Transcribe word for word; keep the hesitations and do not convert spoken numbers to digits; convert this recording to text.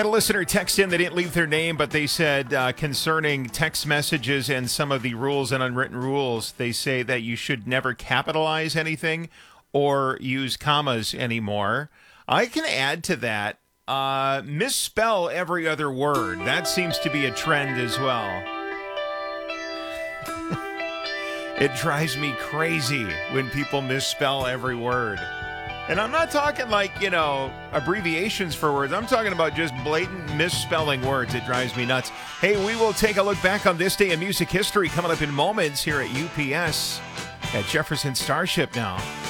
Had a listener text in, they didn't leave their name, but they said uh, concerning text messages and some of the rules and unwritten rules, they say that you should never capitalize anything or use commas anymore. I can add to that, uh, misspell every other word. That seems to be a trend as well. It drives me crazy when people misspell every word. And I'm not talking like, you know, abbreviations for words. I'm talking about just blatant misspelling words. It drives me nuts. Hey, we will take a look back on this day in music history coming up in moments here at U P S at Jefferson Starship now.